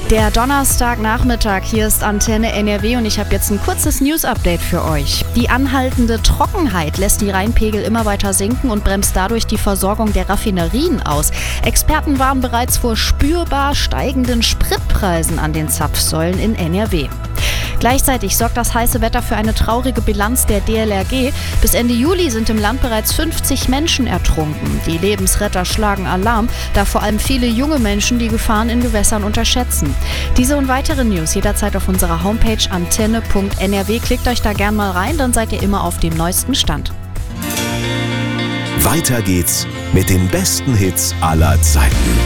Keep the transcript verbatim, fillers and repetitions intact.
Der Donnerstagnachmittag, hier ist Antenne N R W und ich habe jetzt ein kurzes News-Update für euch. Die anhaltende Trockenheit lässt die Rheinpegel immer weiter sinken und bremst dadurch die Versorgung der Raffinerien aus. Experten warnen bereits vor spürbar steigenden Spritpreisen an den Zapfsäulen in N R W. Gleichzeitig sorgt das heiße Wetter für eine traurige Bilanz der D L R G. Bis Ende Juli sind im Land bereits fünfzig Menschen ertrunken. Die Lebensretter schlagen Alarm, da vor allem viele junge Menschen die Gefahren in Gewässern unterschätzen. Diese und weitere News jederzeit auf unserer Homepage antenne punkt n r w. Klickt euch da gern mal rein, dann seid ihr immer auf dem neuesten Stand. Weiter geht's mit den besten Hits aller Zeiten.